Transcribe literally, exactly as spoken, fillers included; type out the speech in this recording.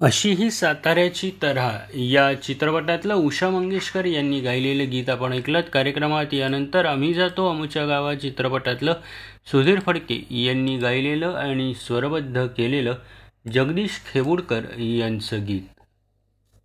अशी ही साताऱ्याची तऱ्हा या चित्रपटातलं उषा मंगेशकर यांनी गायलेलं गीत आपण ऐकलत. कार्यक्रमात यानंतर आम्ही जातो आमच्या गावात चित्रपटातलं सुधीर फडके यांनी गायलेलं आणि स्वरबद्ध केलेलं जगदीश खेबुडकर यांचं गीत.